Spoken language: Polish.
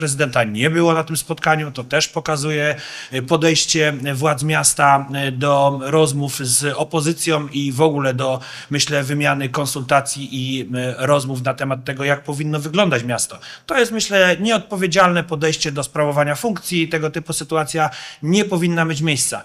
Prezydenta nie było na tym spotkaniu, to też pokazuje podejście władz miasta do rozmów z opozycją i w ogóle do, myślę, wymiany konsultacji i rozmów na temat tego, jak powinno wyglądać miasto. To jest, myślę, nieodpowiedzialne podejście do sprawowania funkcji. Tego typu sytuacja nie powinna mieć miejsca.